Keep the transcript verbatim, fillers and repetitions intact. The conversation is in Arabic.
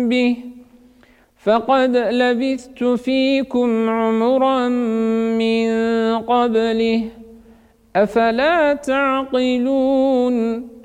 به فقد لبثت فيكم عمرا من قبله أفلا تعقلون